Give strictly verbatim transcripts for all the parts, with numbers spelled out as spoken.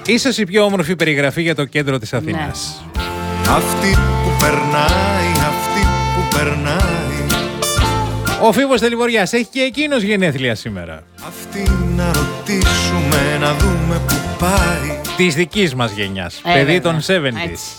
Ίσως η πιο όμορφη περιγραφή για το κέντρο της Αθήνας. Ναι. Αυτή που περνάει, αυτή που περνάει. Ο Φίβος Δελιβοριάς έχει και εκείνος γενέθλια σήμερα. Αυτή να ρωτήσουμε, να δούμε που πάει. Της δικής μας γενιάς, Ε, παιδί βέβαια. των εβδομήντα.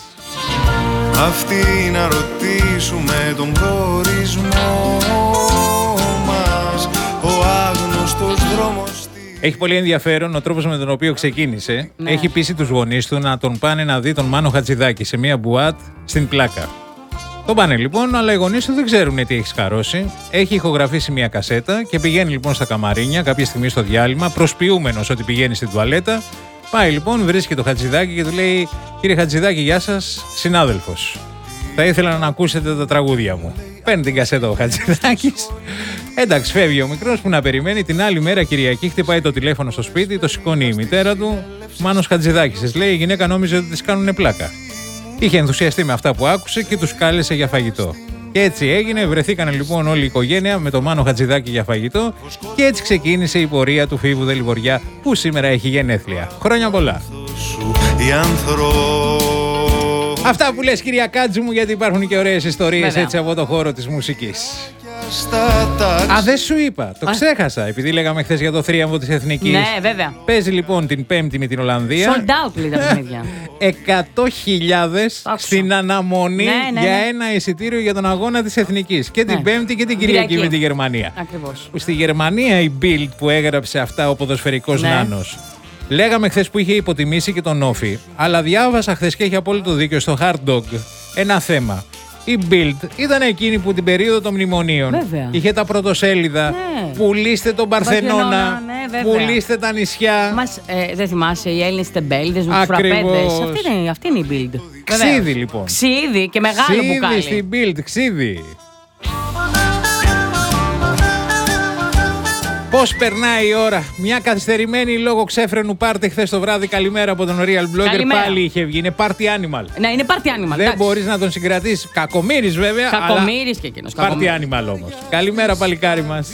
Αυτή να ρωτήσουμε τον προορισμό μας. Ο άγνωστος δρόμος. Έχει πολύ ενδιαφέρον ο τρόπος με τον οποίο ξεκίνησε. Ναι. Έχει πείσει τους γονείς του να τον πάνε να δει τον Μάνο Χατζηδάκη σε μια μπουάτ στην Πλάκα. Τον πάνε λοιπόν, αλλά οι γονείς του δεν ξέρουν τι έχει σκαρώσει. Έχει ηχογραφήσει μια κασέτα και πηγαίνει λοιπόν στα καμαρίνια κάποια στιγμή στο διάλειμμα, προσποιούμενος ότι πηγαίνει στην τουαλέτα. Πάει λοιπόν, βρίσκει το Χατζηδάκη και του λέει: Κύριε Χατζηδάκη, γεια σας, συνάδελφος. Θα ήθελα να ακούσετε τα τραγούδια μου. Παίρνει την κασέτα ο Χατζηδάκης. Εντάξει, φεύγει ο μικρός που να περιμένει. Την άλλη μέρα, Κυριακή, χτυπάει το τηλέφωνο στο σπίτι, το σηκώνει η μητέρα του. Μάνος Χατζηδάκης. Της λέει: Η γυναίκα νόμιζε ότι της κάνουνε πλάκα. Είχε ενθουσιαστεί με αυτά που άκουσε και τους κάλεσε για φαγητό. Και έτσι έγινε, βρεθήκανε λοιπόν όλη η οικογένεια με το Μάνο Χατζηδάκη για φαγητό και έτσι ξεκίνησε η πορεία του Φίβου Δελιβοριά που σήμερα έχει γενέθλια. Χρόνια πολλά. Αυτά που λες, κυρία Κάτζου μου, γιατί υπάρχουν και ωραίες ιστορίες. Βέβαια. Έτσι από το χώρο της μουσικής. Α, δεν σου είπα, το Α. ξέχασα, επειδή λέγαμε χθες για το θρίαμβο της Εθνικής. Ναι, βέβαια. Παίζει λοιπόν την Πέμπτη με την Ολλανδία. Sold out λέει τα παιχνίδια. εκατό χιλιάδες στην αναμονή ναι, ναι, ναι. για ένα εισιτήριο για τον αγώνα της Εθνικής. Και την ναι. Πέμπτη και την Κυριακή, Κυριακή με τη Γερμανία. Ακριβώς. Στη Γερμανία η Bild που έγραψε αυτά ο ποδοσφαιρικός ναι. Νάνος. Λέγαμε χθες που είχε υποτιμήσει και τον Όφη, αλλά διάβασα χθες και έχει απόλυτο δίκιο στο Hard Dog ένα θέμα. Η Bild ήταν εκείνη που την περίοδο των μνημονίων βέβαια. Είχε τα πρωτοσέλιδα. Ναι. Πουλήστε τον Παρθενώνα, ναι, πουλήστε τα νησιά. Μας, ε, δεν θυμάσαι, οι Έλληνες τεμπέληδες, τους φραπέδες. Αυτή είναι, αυτή είναι η Bild. Ξίδι λοιπόν. Ξίδι και μεγάλο ξίδι μπουκάλι. Ξίδι στην Bild, ξίδι. Πώς περνάει η ώρα, μια καθυστερημένη λόγω ξέφρενου πάρτι χθες το βράδυ. Καλημέρα από τον Real Blogger. Καλημέρα. Πάλι είχε βγει. Είναι party animal. Ναι, είναι party animal. Δεν μπορείς να τον συγκρατήσεις. Κακομοίρης βέβαια. Κακομοίρης και εκείνος. Party animal όμως. Καλημέρα, παλικάρι μας.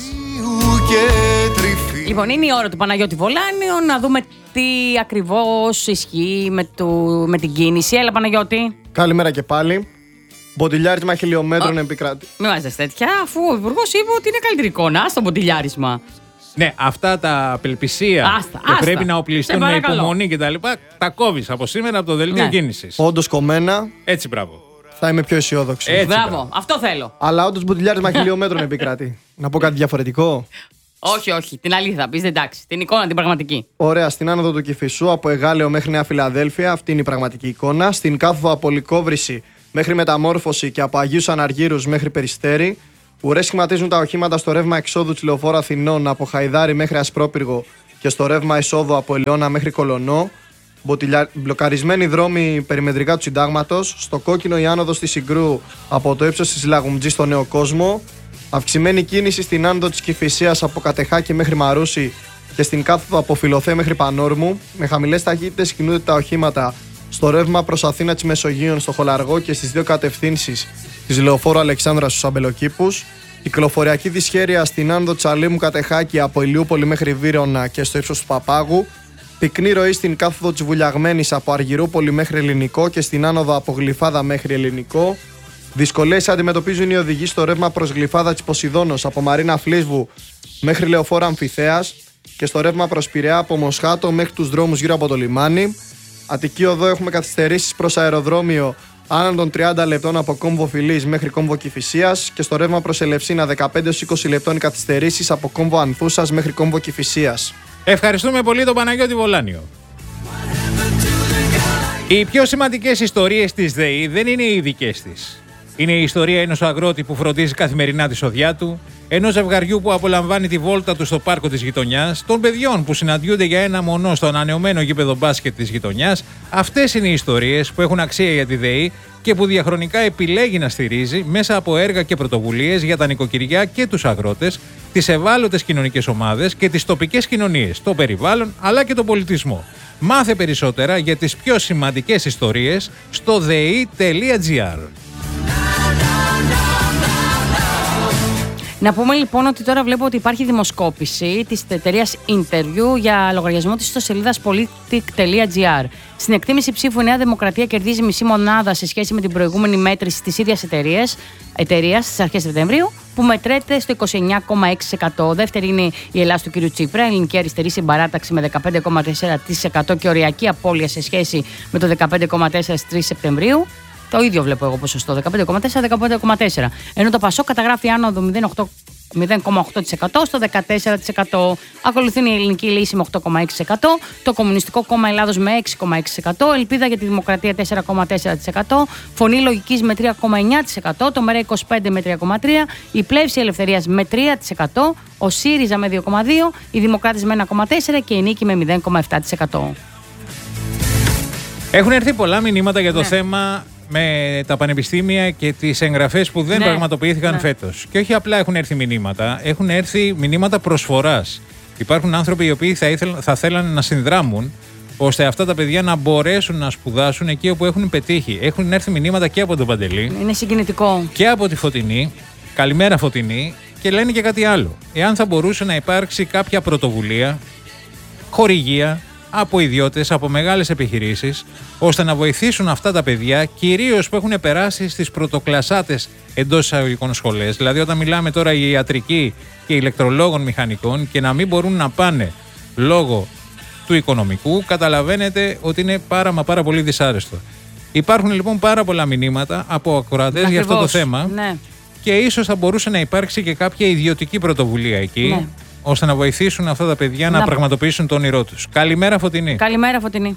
Λοιπόν, είναι η ώρα του Παναγιώτη Βολάνιο να δούμε τι ακριβώς ισχύει με, το, με την κίνηση. Έλα, Παναγιώτη. Καλημέρα και πάλι. Μποτιλιάρισμα χιλιόμετρων επικράτη. Μην βάζεις τέτοια, αφού ο Υπουργός είπε ότι είναι καλύτερη εικόνα. Στο μποτιλιάρισμα. Ναι, αυτά τα απελπισία άστα, και άστα. πρέπει να οπλιστούν με υπομονή και τα λοιπά, τα κόβεις από σήμερα από το δελτίο ναι. κίνησης. Όντως κομμένα. Έτσι, μπράβο. Θα είμαι πιο αισιόδοξο. Έτσι, μπράβο. μπράβο, αυτό θέλω. Αλλά όντως μποτιλιάρισμα χιλιόμετρων επικράτη. Να πω κάτι διαφορετικό. Όχι, όχι. Την αλήθεια θα πεις, εντάξει. Την εικόνα, την πραγματική. Ωραία, στην άνοδο του Κηφισού από Εγάλεο μέχρι Νέα Φιλαδέλφια, αυτή είναι η πραγματική εικόνα. Στην κάθοδο από Λυκόβρηση μέχρι Μεταμόρφωση και από Αγίους Αναργύρους μέχρι Περιστέρι. Ουρές σχηματίζουν τα οχήματα στο ρεύμα εξόδου της Λεωφόρου Αθηνών από Χαϊδάρι μέχρι Ασπρόπυργο και στο ρεύμα εισόδου από Ελαιώνα μέχρι Κολονό. Μποτιλια... Μπλοκαρισμένοι δρόμοι περιμετρικά του Συντάγματος. Στο κόκκινο η άνοδος της Συγκρού από το ύψος της Λαγουμτζή στο Νέο Κόσμο. Αυξημένη κίνηση στην άνοδο της Κηφισίας από Κατεχάκη μέχρι Μαρούσι και στην κάθοδο από Φιλοθέ μέχρι Πανόρμου. Με χαμηλές ταχύτητες κινούνται τα οχήματα στο ρεύμα προς Αθήνα της Μεσογείων στο Χολαργό και στις δύο κατευθύνσεις της Λεωφόρου Αλεξάνδρας στους Αμπελοκήπους. Κυκλοφοριακή δυσχέρεια στην άνοδο της Αλήμου Κατεχάκη από Ηλιούπολη μέχρι Βύρωνα και στο ύψος του Παπάγου. Πυκνή ροή στην κάθοδο της Βουλιαγμένης από Αργυρούπολη μέχρι Ελληνικό και στην άνοδο από Γλυφάδα μέχρι Ελληνικό. Δυσκολίες αντιμετωπίζουν οι οδηγοί στο ρεύμα προς Γλυφάδα της Ποσειδώνος από Μαρίνα Φλίσβου μέχρι Λεωφόρο Αμφιθέας και στο ρεύμα προς Πειραιά από Μοσχάτο μέχρι τους δρόμους γύρω από το λιμάνι. Αττική Οδό έχουμε καθυστερήσεις προς αεροδρόμιο άνω των τριάντα λεπτών από κόμβο Φιλής μέχρι κόμβο Κηφισίας και στο ρεύμα προς Ελευσίνα δεκαπέντε έως είκοσι λεπτών καθυστερήσεις από κόμβο Ανθούσας μέχρι κόμβο Κηφισίας. Ευχαριστούμε πολύ τον Παναγιώτη Βολάνιο. Οι πιο σημαντικές ιστορίες της ΔΕΗ δεν είναι οι δικές της. Είναι η ιστορία ενός αγρότη που φροντίζει καθημερινά τη σοδιά του, ενός ζευγαριού που απολαμβάνει τη βόλτα του στο πάρκο της γειτονιάς, των παιδιών που συναντιούνται για ένα μονό στο ανανεωμένο γήπεδο μπάσκετ της γειτονιάς. Αυτές είναι οι ιστορίες που έχουν αξία για τη ΔΕΗ και που διαχρονικά επιλέγει να στηρίζει μέσα από έργα και πρωτοβουλίες για τα νοικοκυριά και τους αγρότες, τις ευάλωτες κοινωνικές ομάδες και τις τοπικές κοινωνίες, το περιβάλλον αλλά και τον πολιτισμό. Μάθε περισσότερα για τις πιο σημαντικές ιστορίες στο δei τελεία τζι άρ. Να πούμε λοιπόν ότι τώρα βλέπω ότι υπάρχει δημοσκόπηση της εταιρείας Interview για λογαριασμό της ιστοσελίδας politic.gr. Στην εκτίμηση ψήφου η Νέα Δημοκρατία κερδίζει μισή μονάδα σε σχέση με την προηγούμενη μέτρηση της ίδιας εταιρείας στις αρχές Σεπτεμβρίου, που μετρέται στο είκοσι εννιά κόμμα έξι τοις εκατό. Δεύτερη είναι η Ελλάδα του κ. Τσίπρα, η Ελληνική Αριστερή συμπαράταξη με δεκαπέντε κόμμα τέσσερα τοις εκατό και οριακή απώλεια σε σχέση με το δεκαπέντε κόμμα τέσσερα στις τρεις Σεπτεμβρίου. Το ίδιο βλέπω εγώ ποσοστό, δεκαπέντε κόμμα τέσσερα δεκαπέντε κόμμα τέσσερα. Ενώ το Πασόκ καταγράφει άνοδο μηδέν κόμμα οκτώ τοις εκατό στο δεκατέσσερα τοις εκατό. Ακολουθεί η Ελληνική Λύση με οκτώ κόμμα έξι τοις εκατό, το Κομμουνιστικό Κόμμα Ελλάδος με έξι κόμμα έξι τοις εκατό, Ελπίδα για τη Δημοκρατία τέσσερα κόμμα τέσσερα τοις εκατό, Φωνή Λογικής με τρία κόμμα εννιά τοις εκατό, το ΜΕΡΑ είκοσι πέντε με τρία κόμμα τρία τοις εκατό, η Πλεύση Ελευθερίας με τρία τοις εκατό, ο ΣΥΡΙΖΑ με δύο κόμμα δύο τοις εκατό, οι Δημοκράτες με ένα κόμμα τέσσερα τοις εκατό και η Νίκη με μηδέν κόμμα επτά τοις εκατό. Έχουν έρθει πολλά μηνύματα για το ναι. θέμα με τα πανεπιστήμια και τις εγγραφές που δεν ναι. πραγματοποιήθηκαν ναι. φέτος. Και όχι απλά έχουν έρθει μηνύματα, έχουν έρθει μηνύματα προσφοράς. Υπάρχουν άνθρωποι οι οποίοι θα, ήθελ, θα θέλανε να συνδράμουν ώστε αυτά τα παιδιά να μπορέσουν να σπουδάσουν εκεί όπου έχουν πετύχει. Έχουν έρθει μηνύματα και από τον Παντελή. Είναι συγκινητικό. Και από τη Φωτεινή. Καλημέρα Φωτεινή. Και λένε και κάτι άλλο. Εάν θα μπορούσε να υπάρξει κάποια πρωτοβουλία, χορηγία από ιδιώτες, από μεγάλες επιχειρήσεις, ώστε να βοηθήσουν αυτά τα παιδιά, κυρίως που έχουν περάσει στις πρωτοκλασσάτες εντός εισαγωγικών σχολές. Δηλαδή, όταν μιλάμε τώρα για ιατρική και ηλεκτρολόγων μηχανικών και να μην μπορούν να πάνε λόγω του οικονομικού, καταλαβαίνετε ότι είναι πάρα μα πάρα πολύ δυσάρεστο. Υπάρχουν λοιπόν πάρα πολλά μηνύματα από ακροατές για αυτό το θέμα. Ναι. Και ίσως θα μπορούσε να υπάρξει και κάποια ιδιωτική πρωτοβουλία εκεί. Ναι. Ώστε να βοηθήσουν αυτά τα παιδιά να, να πραγματοποιήσουν το όνειρό τους. Καλημέρα Φωτεινή. Καλημέρα Φωτεινή.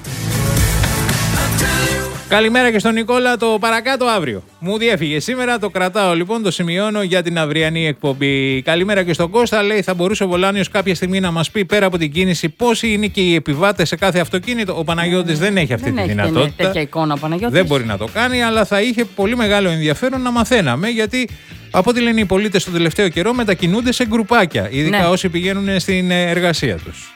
Καλημέρα και στον Νικόλα, το παρακάτω αύριο. Μου διέφυγε σήμερα, το κρατάω λοιπόν, το σημειώνω για την αυριανή εκπομπή. Καλημέρα και στον Κώστα, λέει θα μπορούσε ο Βολάνιος κάποια στιγμή να μας πει πέρα από την κίνηση πόσοι είναι και οι επιβάτες σε κάθε αυτοκίνητο. Ο Παναγιώτης δεν έχει αυτή δεν τη έχει δυνατότητα. Τέτοια εικόνα ο Παναγιώτης. Δεν μπορεί να το κάνει, αλλά θα είχε πολύ μεγάλο ενδιαφέρον να μαθαίναμε, γιατί από ό,τι λένε οι πολίτες τον τελευταίο καιρό μετακινούνται σε γκρουπάκια, ειδικά ναι. όσοι πηγαίνουν στην εργασία τους.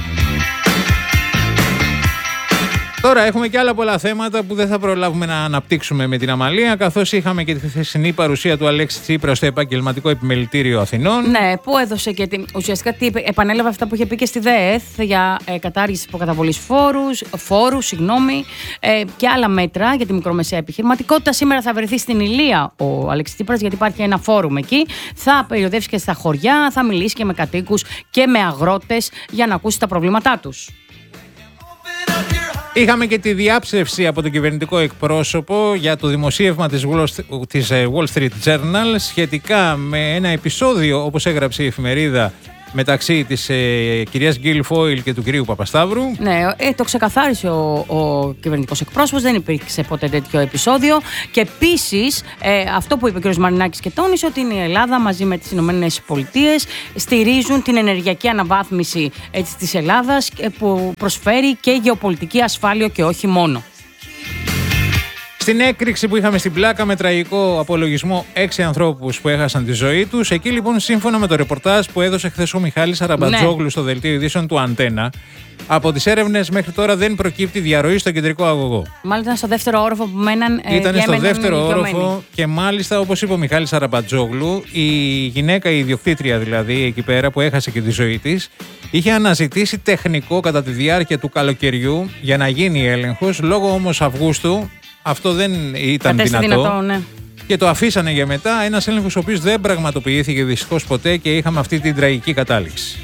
Τώρα έχουμε και άλλα πολλά θέματα που δεν θα προλάβουμε να αναπτύξουμε με την Αμαλία, καθώς είχαμε και τη χθεσινή παρουσία του Αλέξη Τσίπρα στο Επαγγελματικό Επιμελητήριο Αθηνών. Ναι, που έδωσε και την, ουσιαστικά τι, επανέλαβε αυτά που είχε πει και στη ΔΕΕΘ για ε, κατάργηση υποκαταβολής φόρους, φόρου συγγνώμη, ε, και άλλα μέτρα για τη μικρομεσαία επιχειρηματικότητα. Σήμερα θα βρεθεί στην Ηλία ο Αλέξης Τσίπρας, γιατί υπάρχει ένα φόρουμ εκεί. Θα περιοδεύσει και στα χωριά, θα μιλήσει και με κατοίκους και με αγρότες για να ακούσει τα προβλήματά τους. Είχαμε και τη διάψευση από τον κυβερνητικό εκπρόσωπο για το δημοσίευμα της Wall Street Journal σχετικά με ένα επεισόδιο, όπως έγραψε η εφημερίδα, μεταξύ της ε, κυρίας Γκίλ Φόιλ και του κυρίου Παπασταύρου. Ναι, ε, το ξεκαθάρισε ο, ο κυβερνητικός εκπρόσωπος, δεν υπήρξε ποτέ τέτοιο επεισόδιο. Και επίσης, ε, αυτό που είπε ο κ. Μαρινάκης και τόνισε, ότι η Ελλάδα μαζί με τις Ηνωμένες Πολιτείες στηρίζουν την ενεργειακή αναβάθμιση έτσι, της Ελλάδας, που προσφέρει και γεωπολιτική ασφάλεια και όχι μόνο. Στην έκρηξη που είχαμε στην Πλάκα με τραγικό απολογισμό έξι ανθρώπους που έχασαν τη ζωή τους, εκεί λοιπόν σύμφωνα με το ρεπορτάζ που έδωσε χθες ο Μιχάλης Αραμπατζόγλου ναι. στο δελτίο ειδήσεων του Αντένα, από τις έρευνες μέχρι τώρα δεν προκύπτει διαρροή στο κεντρικό αγωγό. Μάλιστα ήταν στο δεύτερο όροφο που μέναν ε, Ήταν στο δεύτερο όροφο και μάλιστα, όπως είπε ο Μιχάλης Αραμπατζόγλου, η γυναίκα, η ιδιοκτήτρια δηλαδή εκεί πέρα που έχασε και τη ζωή της, είχε αναζητήσει τεχνικό κατά τη διάρκεια του καλοκαιριού για να γίνει έλεγχος. Λόγω όμως Αυγούστου αυτό δεν ήταν δυνατό, δυνατό ναι. και το αφήσανε για μετά, ένας έλεγχος ο οποίος δεν πραγματοποιήθηκε δυστυχώς ποτέ και είχαμε αυτή την τραγική κατάληξη.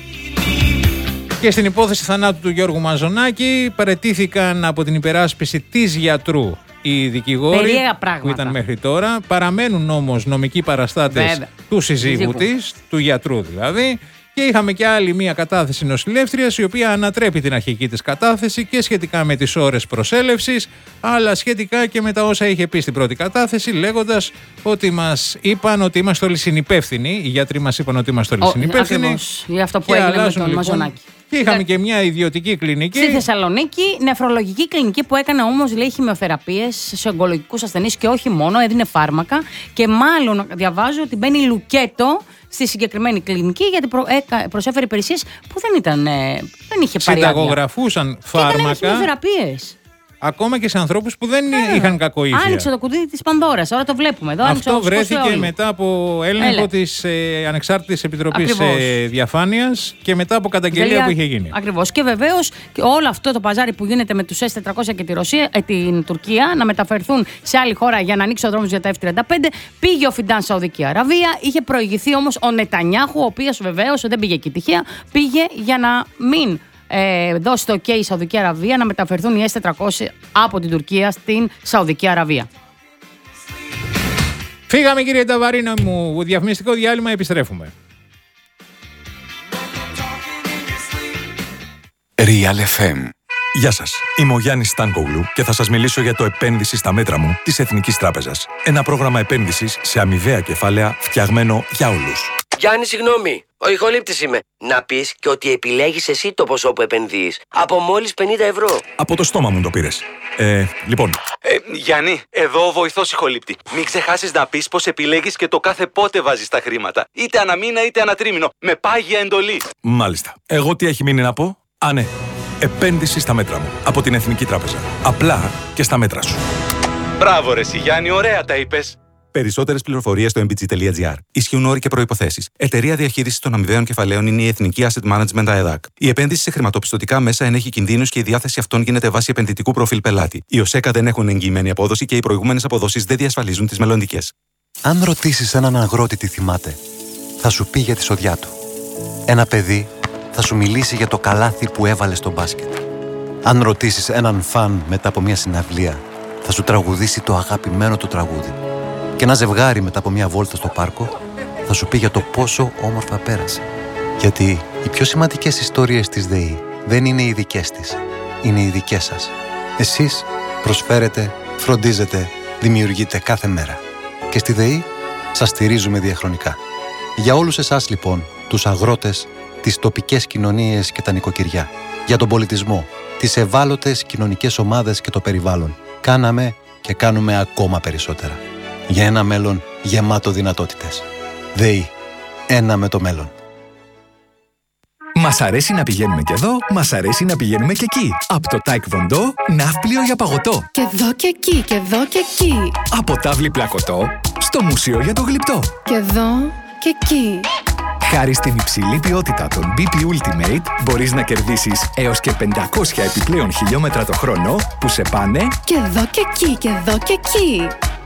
Και στην υπόθεση θανάτου του Γιώργου Μαζονάκη παραιτήθηκαν από την υπεράσπιση της γιατρού οι δικηγόροι που ήταν μέχρι τώρα. Παραμένουν όμως νομικοί παραστάτες Βέβαια. του συζύγου της, του γιατρού δηλαδή. Και είχαμε και άλλη μία κατάθεση νοσηλεύτριας, η οποία ανατρέπει την αρχική της κατάθεση και σχετικά με τις ώρες προσέλευσης, αλλά σχετικά και με τα όσα είχε πει στην πρώτη κατάθεση, λέγοντας ότι μας είπαν ότι είμαστε όλοι συνυπεύθυνοι. Οι γιατροί μας είπαν ότι είμαστε όλοι συνυπεύθυνοι. Ακριβώς, για αυτό που έγινε με τον λοιπόν, Μαζονάκη. Και είχαμε ναι. και μια ιδιωτική κλινική. Στη Θεσσαλονίκη, νεφρολογική κλινική που έκανε όμως, λέει, χημειοθεραπείες σε ογκολογικούς ασθενείς και όχι μόνο, έδινε φάρμακα και μάλλον διαβάζω ότι μπαίνει λουκέτο στη συγκεκριμένη κλινική, γιατί προ, ε, προσέφερε υπηρεσίες που δεν ήταν. Ε, δεν είχε πάρει. Συνταγογραφούσαν φάρμακα. Και έκανε χημειοθεραπείες. ακόμα και σε ανθρώπους που δεν Ε, είχαν κακοήθεια. Άνοιξε το κουτί της Πανδώρας, τώρα το βλέπουμε εδώ. Αυτό βρέθηκε μετά από έλεγχο της ε, Ανεξάρτητης Επιτροπής ε, Διαφάνειας και μετά από καταγγελία Τελεία, που είχε γίνει. Ακριβώς. Και βεβαίως όλο αυτό το παζάρι που γίνεται με τους ες τετρακόσια και τη Ρωσία, ε, την Τουρκία να μεταφερθούν σε άλλη χώρα για να ανοίξει ο δρόμος για τα εφ τριάντα πέντε. Πήγε ο Φιντάν Σαουδική Αραβία. Είχε προηγηθεί όμως ο Νετανιάχου, ο οποίος βεβαίως δεν πήγε εκεί τυχαία. Πήγε για να μην ε, δώσει το OK η Σαουδική Αραβία να μεταφερθούν οι ες τετρακόσια από την Τουρκία στην Σαουδική Αραβία. Φύγαμε, κύριε Ταβαρίνο μου. Διαφημιστικό διάλειμμα, επιστρέφουμε. Real εφ εμ. Γεια σας, είμαι ο Γιάννης Στάνκογλου και θα σας μιλήσω για το επένδυση στα μέτρα μου της Εθνικής Τράπεζας. Ένα πρόγραμμα επένδυσης σε αμοιβαία κεφάλαια φτιαγμένο για όλους. Γιάννη, συγγνώμη, ο ηχολήπτης είμαι. Να πεις και ότι επιλέγεις εσύ το ποσό που επενδύεις. Από μόλις πενήντα ευρώ. Από το στόμα μου το πήρες. Ε, λοιπόν. Ε, Γιάννη, εδώ ο βοηθός ηχολήπτη. Μην ξεχάσεις να πεις πως επιλέγεις και το κάθε πότε βάζεις τα χρήματα. Είτε αναμήνα είτε ανατρίμηνο. Με πάγια εντολή. Μάλιστα. Εγώ τι έχει μείνει να πω? Α, ναι. Επένδυση στα μέτρα μου. Από την Εθνική Τράπεζα. Απλά και στα μέτρα σου. Μπράβο ρε εσύ, Γιάννη, ωραία τα είπες. Περισσότερες πληροφορίες στο εμ μπι τζι τελεία τζι άρ. Ισχύουν όροι και προϋποθέσεις. Εταιρεία διαχείρισης των αμοιβαίων κεφαλαίων είναι η Εθνική Asset Management ΑΕΔΑΚ. Η επένδυση σε χρηματοπιστωτικά μέσα ενέχει κινδύνους και η διάθεση αυτών γίνεται βάσει επενδυτικού προφίλ πελάτη. Οι ΟΣΕΚΑ δεν έχουν εγγυημένη απόδοση και οι προηγούμενες αποδόσεις δεν διασφαλίζουν τις μελλοντικές. Αν ρωτήσεις έναν αγρότη τι θυμάται, θα σου πει για τη σοδιά του. Ένα παιδί θα σου μιλήσει για το καλάθι που έβαλε στο μπάσκετ. Αν ρωτήσεις έναν φαν μετά από μια συναυλία, θα σου τραγουδήσει το αγαπημένο του τραγούδι. Και ένα ζευγάρι μετά από μια βόλτα στο πάρκο θα σου πει για το πόσο όμορφα πέρασε. Γιατί οι πιο σημαντικές ιστορίες της ΔΕΗ δεν είναι οι δικές της, είναι οι δικές σας. Εσείς προσφέρετε, φροντίζετε, δημιουργείτε κάθε μέρα. Και στη ΔΕΗ σας στηρίζουμε διαχρονικά. Για όλους εσάς λοιπόν, τους αγρότες, τις τοπικές κοινωνίες και τα νοικοκυριά. Για τον πολιτισμό, τις ευάλωτες κοινωνικές ομάδες και το περιβάλλον. Κάναμε και κάνουμε ακόμα περισσότερα. Για ένα μέλλον γεμάτο δυνατότητες. ΔΕΗ. Ένα με το μέλλον. Μας αρέσει να πηγαίνουμε και εδώ, μας αρέσει να πηγαίνουμε και εκεί. Από το Taekwondo, ναύπλιο για παγωτό. Και εδώ και εκεί, και εδώ και εκεί. Από τάβλη πλακωτό, στο μουσείο για το γλυπτό. Και εδώ και εκεί. Χάρη στην υψηλή ποιότητα των μπι πι Ultimate, μπορείς να κερδίσεις έως και πεντακόσια επιπλέον χιλιόμετρα το χρόνο που σε πάνε και εδώ και εκεί, και εδώ και εκεί.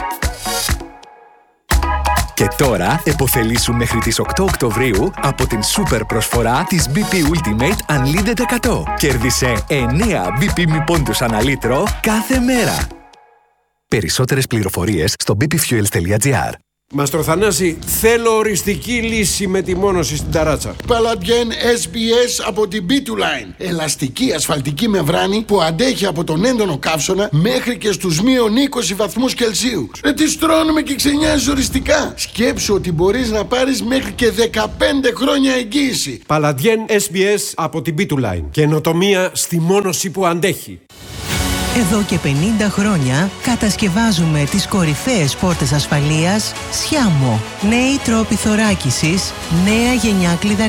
Και τώρα επωφελήσου μέχρι τις οκτώ Οκτωβρίου από την σούπερ προσφορά της μπι πι Ultimate Unlimited εκατό. Κέρδισε εννέα μπι πι μη πόντους ανά λίτρο κάθε μέρα. Περισσότερες πληροφορίες στο μπι πι fuels τελεία τζι άρ. Μαστρο Θανάση, θέλω οριστική λύση με τη μόνωση στην ταράτσα. Παλαντιέν ες μπι ες από την Bituline. Ελαστική ασφαλτική μεμβράνη που αντέχει από τον έντονο καύσωνα μέχρι και στους μείον είκοσι βαθμούς Κελσίου. Ε, τι στρώνουμε και ξενιάζεις οριστικά. Σκέψου ότι μπορείς να πάρεις μέχρι και δεκαπέντε χρόνια εγγύηση. Παλαντιέν ες μπι ες από την Bituline. Καινοτομία στη μόνωση που αντέχει. Εδώ και πενήντα χρόνια κατασκευάζουμε τις κορυφαίες πόρτες ασφαλείας Σιάμο. Νέοι τρόποι θωράκισης, νέα γενιά κλειδαριά.